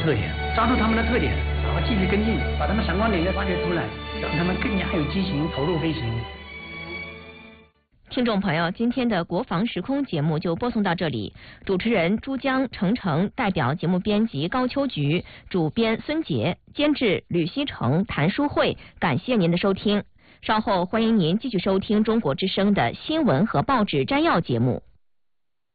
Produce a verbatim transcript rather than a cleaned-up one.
特点，抓住他们的特点，然后继续跟进，把他们闪光点再发掘出来，让他们更加有激情，投入飞行。 听众朋友，今天的国防时空节目就播送到这里。主持人珠江、程程，代表节目编辑高秋菊，主编孙杰，监制吕希成、谭淑慧。感谢您的收听。稍后欢迎您继续收听中国之声的新闻和报纸摘要节目。